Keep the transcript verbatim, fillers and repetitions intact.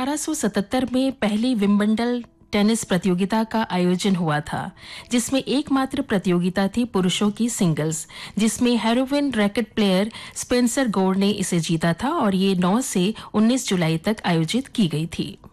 अठारह सौ सतहत्तर में पहली विंबलडन टेनिस प्रतियोगिता का आयोजन हुआ था, जिसमें एकमात्र प्रतियोगिता थी पुरुषों की सिंगल्स, जिसमें हेरोइन रैकेट प्लेयर स्पेंसर गोर ने इसे जीता था और ये नौ से उन्नीस जुलाई तक आयोजित की गई थी।